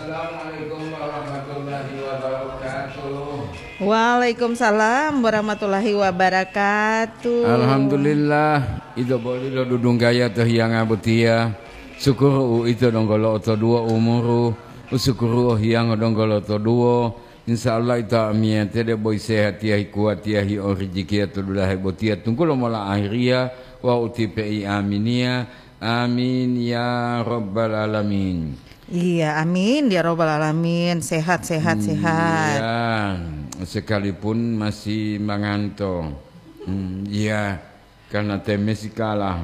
Assalamualaikum warahmatullahi wabarakatuh. Waalaikumsalam warahmatullahi wabarakatuh. Alhamdulillah, itu boleh lo dudung gaya teh yang abutia. Syukur itu donggolo oto dua umuru. Syukur yang donggolo oto dua. Insyaallah itu amia tede boy sehat tiahi kuat tiahi oriji tu dulahi botia tunggu lo mola akhiria wa utipi aminia. Amin ya rabbal alamin. Iya, amin ya robbal alamin. Sehat. Ya, sekalipun masih mengantuk. Iya, karena masih kalah.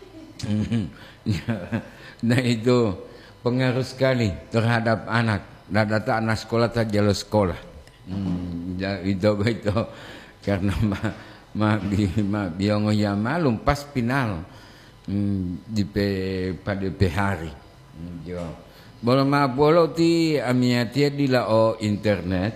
Nah itu pengaruh sekali terhadap anak. Data anak sekolah tak jalan sekolah. Itu karena biang ya malum pas final pada hari. Bolo ti amiatia di lao internet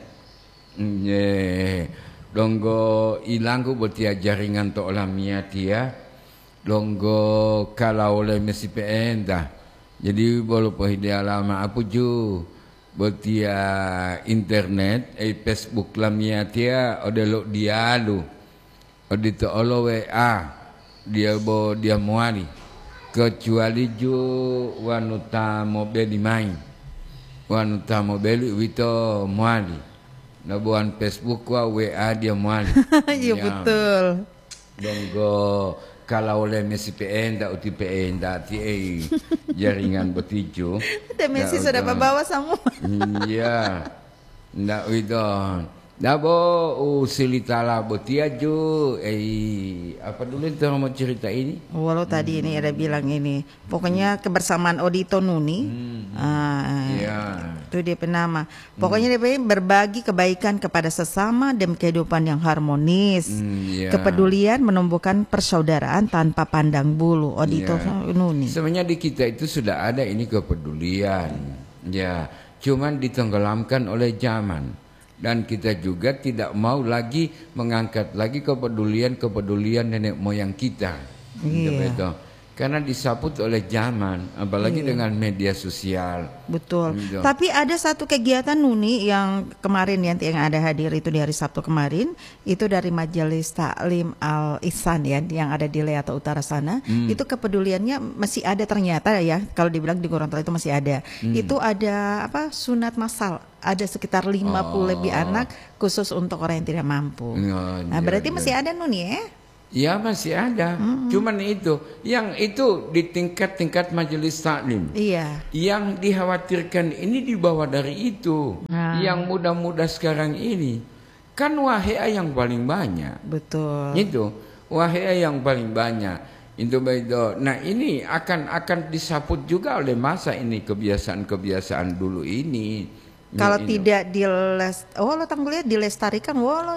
donggo ilangku botia jaringan to olah miatia donggo kalau oleh mesi peenda jadi bolo pohide alama apu ju botia internet Facebook la miatia odelo dialu odito olo WA dia muali kecuali ju wanuta mobil dimain wanuta mobil itu muali nabuan Facebook wa WA dia muali iya betul donggo kalau oleh Messi PN tak uti PN tak ti jaringan betijo ada Messi sudah bawa semua iya ndak itu dabo silitala botia ju apa dulu itu mau cerita ini walau tadi ini ada bilang ini pokoknya kebersamaan Odito Nuni itu dia penama pokoknya dia berbagi kebaikan kepada sesama dan kehidupan yang harmonis kepedulian menumbuhkan persaudaraan tanpa pandang bulu Odito Nuni sebenarnya di kita itu sudah ada ini kepedulian ya cuman ditenggelamkan oleh zaman. Dan kita juga tidak mau lagi mengangkat lagi kepedulian nenek moyang kita. Betul. Karena disaput oleh zaman, apalagi dengan media sosial. Betul. Tapi ada satu kegiatan Nuni yang kemarin yang ada hadir itu di hari Sabtu kemarin, itu dari Majelis Taklim Al Ihsan ya, yang ada di Leata Utara sana. Itu kepeduliannya masih ada ternyata ya, kalau dibilang di Gorontalo itu masih ada. Itu ada sunat massal. Ada sekitar 50 lebih anak khusus untuk orang yang tidak mampu. Nah, berarti masih ada Nuni ya? Ya masih ada. Cuman itu, yang itu di tingkat majelis taklim. Iya. Yang dikhawatirkan ini dibawa dari itu. Yang muda-muda sekarang ini kan wahea yang paling banyak. Betul. Itu wahea yang paling banyak. Itu begitu. Nah ini akan disaput juga oleh masa ini kebiasaan dulu ini. Kalau tidak dilestarikan,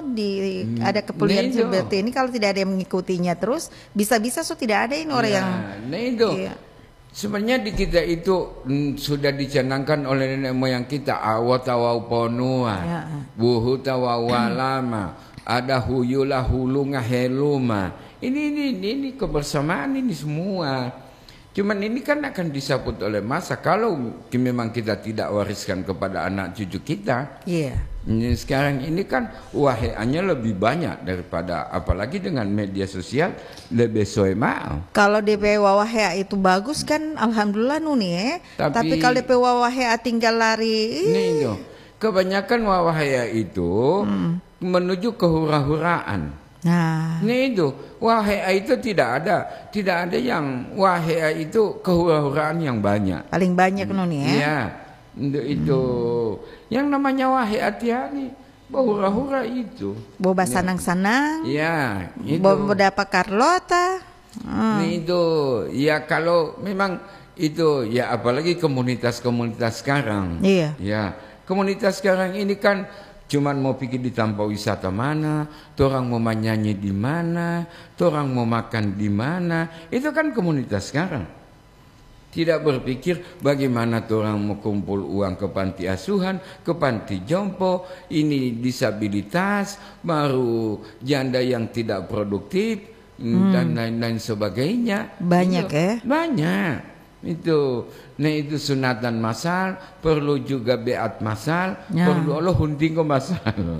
ada kepedulian seperti ini. Kalau tidak ada yang mengikutinya terus, bisa-bisa tidak ada ini orang yang. Nah itu, sebenarnya di kita itu sudah dicanangkan oleh nenek moyang kita. Awatawau ponua, buhu tawawalama, ada huyula hulunga heluma. Ini kebersamaan ini semua. Cuman ini kan akan disaput oleh masa kalau memang kita tidak wariskan kepada anak cucu kita. Iya. Sekarang ini kan waheannya lebih banyak daripada apalagi dengan media sosial lebih soemau. Kalau DP wawahea itu bagus kan alhamdulillah Nuni ya. Tapi kalau DP wawahea tinggal lari. Nih kebanyakan wawahea itu menuju kehura-huraan. Nah, itu wahea itu tidak ada yang wahea itu kehura-huraan yang banyak. Paling banyak Nuni ya. Iya, itu yang namanya wahea tiani, hura-hura itu. Boba sanang-sanang. Iya, itu. Boba dapat Carlota. Itu, ya kalau memang itu ya apalagi komunitas-komunitas sekarang. Iya. Ya, komunitas sekarang ini kan cuman mau pikir di tempat wisata mana, orang mau nyanyi di mana, orang mau makan di mana, itu kan komunitas sekarang. Tidak berpikir bagaimana orang mau kumpul uang ke panti asuhan, ke panti jompo, ini disabilitas, baru janda yang tidak produktif, dan lain-lain sebagainya. Banyak ya? Banyak. Itu. Nah itu sunatan masal, perlu juga beat masal, perlu Allah hunting masal.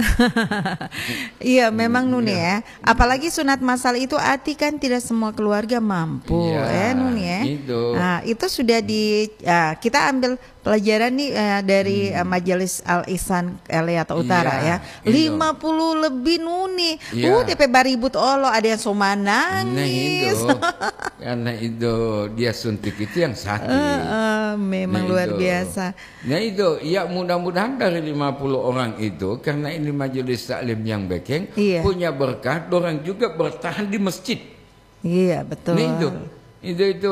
Iya memang Nuni ya. Apalagi sunat masal itu arti kan tidak semua keluarga mampu Nuni ya. Itu. Nah, itu sudah kita ambil pelajaran nih dari Majelis Al Ihsan Leata Utara ya. 50 lebih Nuni. DP baribut Allah, ada yang soma nangis. Nah itu. Karena itu dia suntik itu yang sakit. Memang luar biasa. Nah itu, ya mudah-mudahan dari 50 orang itu, karena ini majelis taklim yang bekeng, punya berkah, orang juga bertahan di masjid. Iya betul. Nah itu.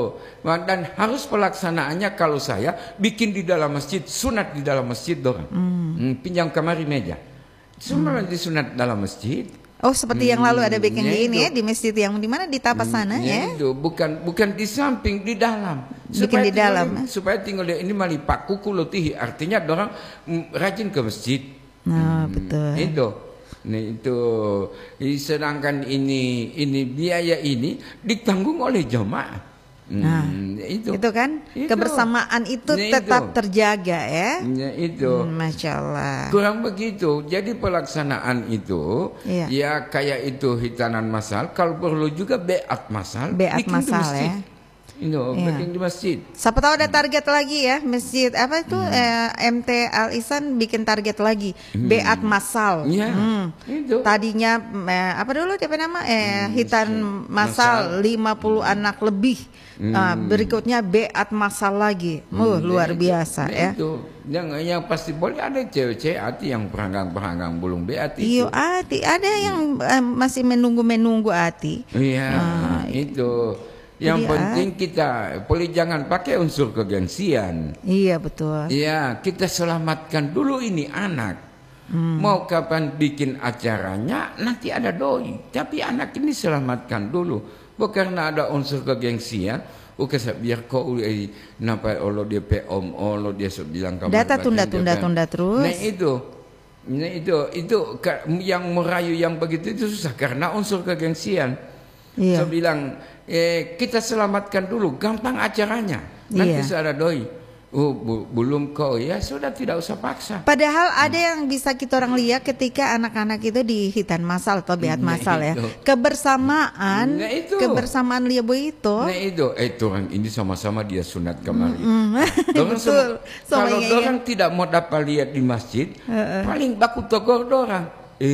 Dan harus pelaksanaannya kalau saya bikin di dalam masjid, sunat di dalam masjid dorang. Pinjam kamari meja. Semua disunat dalam masjid. Oh seperti yang lalu ada bikin di ini ya, di masjid yang di mana di Tapas sana ya. Itu bukan di samping, di dalam. Bikin di dalam. Supaya tinggal ini malipak kuku lutihi, artinya orang rajin ke masjid. Betul. Itu. Nah itu sedangkan ini biaya ini ditanggung oleh jemaah. Itu kan kebersamaan itu tetap terjaga ya. Itu. Masya Allah. Kurang begitu. Jadi pelaksanaan itu ya kayak itu hitanan masal. Kalau perlu juga beat masal. Beat masal ya. Bikin di masjid. Siapa tahu ada target lagi ya masjid apa itu MT Al Ihsan bikin target lagi beat masal. Itu. Tadinya apa dulu DP nama hitan masal 50 anak lebih. Berikutnya beat masal lagi. Luar biasa ya. Itu. Yang pasti boleh ada cewek-cewek hati yang peranggang belum beat Iya itu. hati ada yang masih menunggu hati. Iya itu. Yang penting kita boleh jangan pakai unsur kegengsian. Iya betul. Iya kita selamatkan dulu ini anak. Mau kapan bikin acaranya nanti ada doi. Tapi anak ini selamatkan dulu. Bukan ada unsur kegengsian. Biar kau napa Allah dia om Allah dia bilang kamu. Data tunda terus. Nah itu yang merayu yang begitu itu susah karena unsur kegengsian. Saya bilang kita selamatkan dulu, gampang acaranya. Nanti sudah ada doi. Belum kau ya sudah tidak usah paksa. Padahal ada yang bisa kita orang lihat ketika anak-anak itu di hitan masal atau beat masal ya. Kebersamaan, kebersamaan lihat itu. Nah itu orang ini sama-sama dia sunat kemarin. Betul. Kalau orang tidak mau dapat lihat di masjid, paling baku togor orang.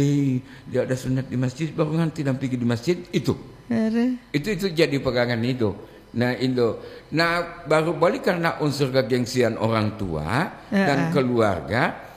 Dia ada sunat di masjid, baru nanti pergi di masjid itu. Itu jadi pegangan itu. Nah baru balik karena unsur kegengsian orang tua dan keluarga.